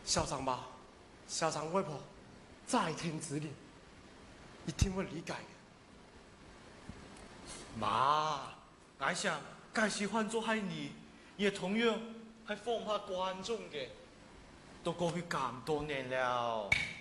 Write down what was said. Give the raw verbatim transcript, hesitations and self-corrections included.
校长吧，校长外婆在天之灵，一定会理解的。 妈，我想介是换做係你，也同樣係放下觀眾嘅，都過去咁多年了。